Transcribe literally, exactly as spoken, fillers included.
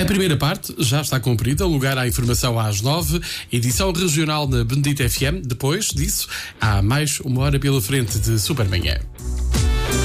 primeira parte já está cumprida, lugar à informação às nove, edição regional na Benedita F M. Depois disso, há mais uma hora pela frente de Supermanhã.